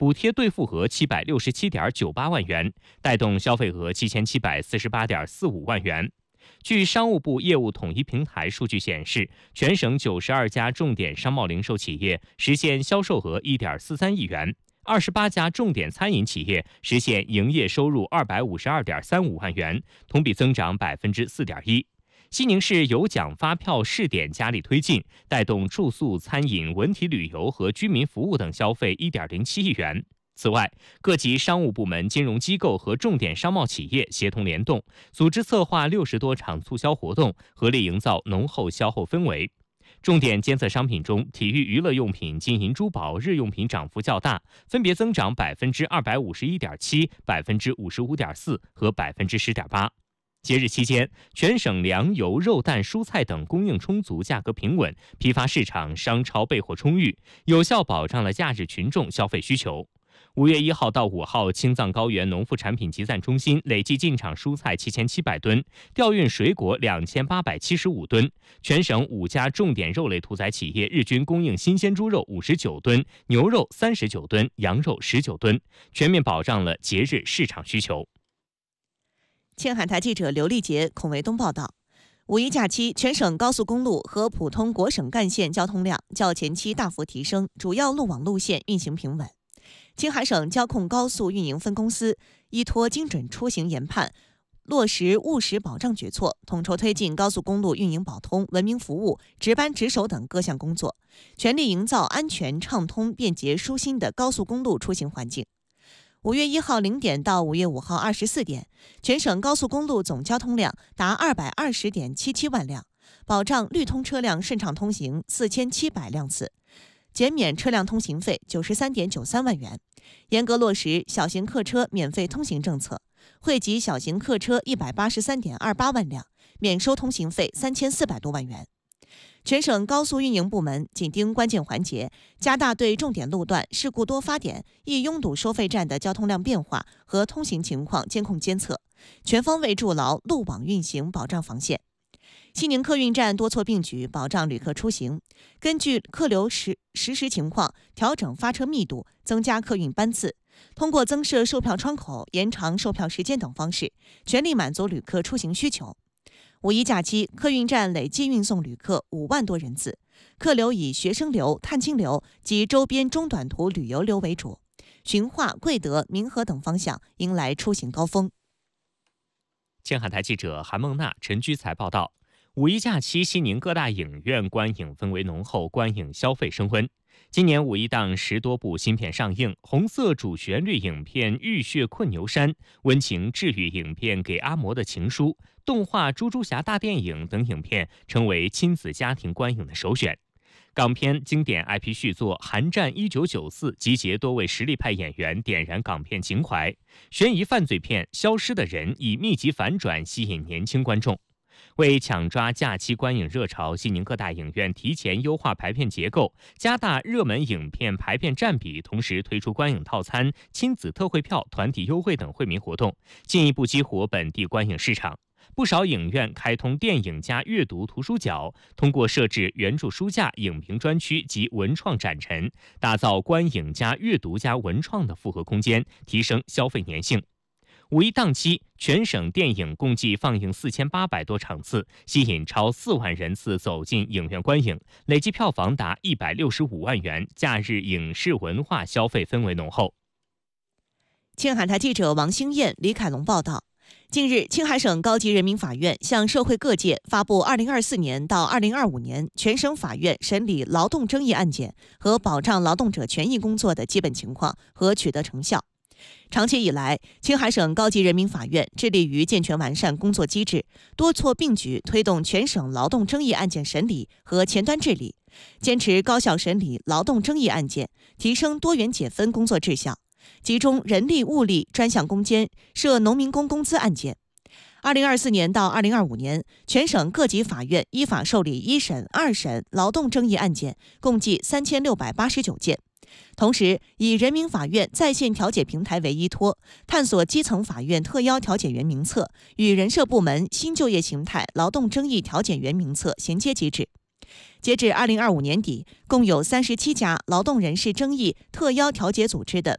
补贴兑付额767.98万元，带动消费额7748.45万元。据商务部业务统一平台数据显示，全省92家重点商贸零售企业实现销售额1.43亿元，28家重点餐饮企业实现营业收入252.35万元，同比增长4.1%。西宁市有奖发票试点加力推进，带动住宿、餐饮、文体旅游和居民服务等消费1.07亿元。此外，各级商务部门、金融机构和重点商贸企业协同联动，组织策划60多场促销活动，合力营造浓厚销后氛围。重点监测商品中，体育娱乐用品、金银珠宝、日用品涨幅较大，分别增长251.7%、55.4%和10.8%。节日期间，全省粮油、肉蛋、蔬菜等供应充足，价格平稳，批发市场商超备货充裕，有效保障了假日群众消费需求。5月1号到5号，青藏高原农副产品集散中心累计进场蔬菜7700吨，调运水果2875吨。全省5家重点肉类屠宰企业日均供应新鲜猪肉59吨、牛肉39吨、羊肉19吨，全面保障了节日市场需求。 青海台记者刘丽杰、孔维东报道。五一假期，全省高速公路和普通国省干线交通量较前期大幅提升，主要路网路线运行平稳。青海省交控高速运营分公司依托精准出行研判，落实务实保障举措，统筹推进高速公路运营保通、文明服务、值班值守等各项工作，全力营造安全、畅通、便捷、舒心的高速公路出行环境。5月1号0点到5月5号24点，全省高速公路总交通量达220.77万辆，保障绿通车辆顺畅通行4700辆次，减免车辆通行费93.93万元，严格落实小型客车免费通行政策，惠及小型客车183.28万辆，免收通行费3400多万元。全省高速运营部门紧盯关键环节，加大对重点路段、事故多发点、易拥堵收费站的交通量变化和通行情况监控监测，全方位筑牢路网运行保障防线。西宁客运站多措并举，保障旅客出行，根据客流实时情况调整发车密度，增加客运班次，通过增设售票窗口、延长售票时间等方式，全力满足旅客出行需求。五一假期，客运站累计运送旅客5万多人次，客流以学生流、探亲流及周边中短途旅游流为主，循化、贵德、民和等方向迎来出行高峰。 青海台记者韩梦娜、陈居才报道。五一假期，西宁各大影院观影氛围浓厚，观影消费升温。今年五一档10多部新片上映，红色主旋律影片《浴血困牛山》，温情治愈影片《给阿嬷的情书》，动画《猪猪侠大电影》等影片成为亲子家庭观影的首选。港片经典 IP 续作《寒战1994》集结多位实力派演员，点燃港片情怀。悬疑犯罪片《消失的人》以密集反转吸引年轻观众。为抢抓假期观影热潮，西宁各大影院提前优化排片结构，加大热门影片排片占比，同时推出观影套餐、亲子特惠票、团体优惠等惠民活动，进一步激活本地观影市场。不少影院开通电影加阅读图书角，通过设置原著书架、影评专区及文创展陈，打造观影加阅读加文创的复合空间，提升消费粘性。五一档期，全省电影共计放映4800多场次，吸引超4万人次走进影院观影，累计票房达165万元，假日影视文化消费氛围浓厚。 青海台记者王兴燕、李凯龙报道。近日，青海省高级人民法院向社会各界发布2024年到2025年全省法院审理劳动争议案件和保障劳动者权益工作的基本情况和取得成效。长期以来，青海省高级人民法院致力于健全完善工作机制，多措并举推动全省劳动争议案件审理和前端治理，坚持高效审理劳动争议案件，提升多元解分工作质效，集中人力物力专项攻坚涉农民工工资案件。2024年到2025年，全省各级法院依法受理1审、2审劳动争议案件共计3689件。同时，以人民法院在线调解平台为依托，探索基层法院特邀调解员名册与人社部门新就业形态劳动争议调解员名册衔接机制。截至2025年底，共有37家劳动人事争议特邀调解组织的